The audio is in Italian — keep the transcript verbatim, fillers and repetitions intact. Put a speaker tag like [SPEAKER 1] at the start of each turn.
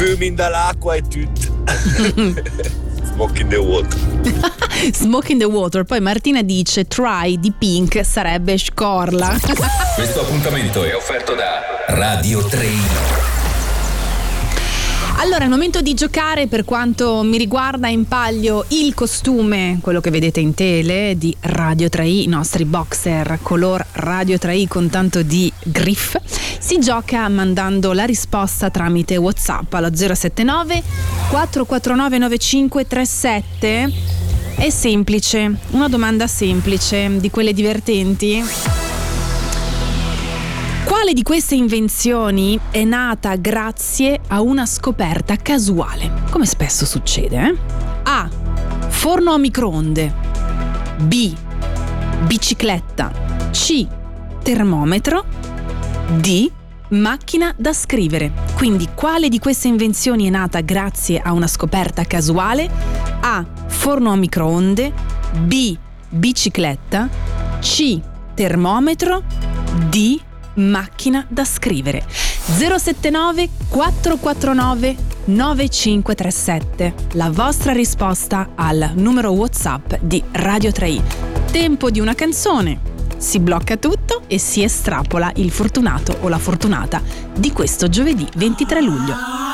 [SPEAKER 1] Swimming dall'acqua e tutto. Smoke in the water.
[SPEAKER 2] Smoke in the water. Poi Martina dice Try di Pink sarebbe scorla.
[SPEAKER 3] Questo appuntamento è offerto da Radio tre.
[SPEAKER 2] Allora è il momento di giocare. Per quanto mi riguarda in palio il costume, quello che vedete in tele, di Radio tre, i nostri boxer color Radio tre con tanto di griff. Si gioca mandando la risposta tramite WhatsApp allo zero sette nove quattro quattro nove nove cinque tre sette. È semplice, una domanda semplice, di quelle divertenti. Quale di queste invenzioni è nata grazie a una scoperta casuale? Come spesso succede, eh? A. Forno a microonde. B. Bicicletta. C. Termometro. D. Macchina da scrivere. Quindi quale di queste invenzioni è nata grazie a una scoperta casuale? A. Forno a microonde. B. Bicicletta. C. Termometro. D. Macchina da scrivere. Zero sette nove quattro quattro nove nove cinque tre sette. La vostra risposta al numero WhatsApp di Radio tre. Tempo di una canzone. Si blocca tutto e si estrapola il fortunato o la fortunata di questo giovedì ventitré luglio.